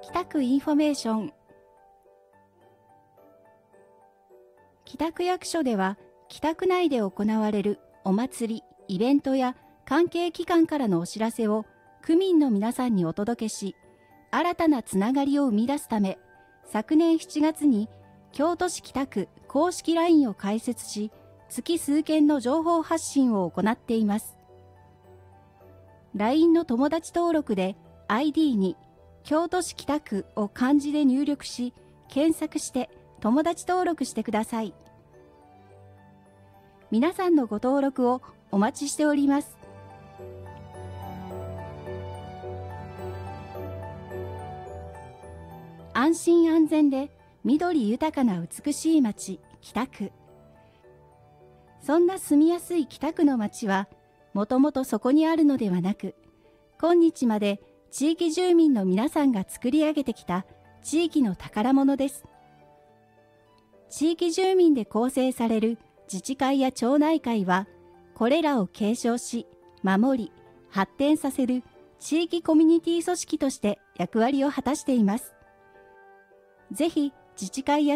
北区インフォメーション。北区役所では、北区内で行われるお祭り、イベントや関係機関からのお知らせを区民の皆さんにお届けし、新たなつながりを生み出すため、昨年7月に京都市北区公式 LINE を開設し、月数件の情報発信を行っています。LINE の友達登録で ID に京都市北区を漢字で入力し、検索して友達登録してください。皆さんのご登録をお待ちしております。安心安全で緑豊かな美しい街、北区。そんな住みやすい北区の街は、もともとそこにあるのではなく、今日まで地域住民の皆さんが作り上げてきた地域の宝物です。地域住民で構成される自治会や町内会は、これらを継承し、守り、発展させる地域コミュニティ組織として役割を果たしています。ぜひ、自治会や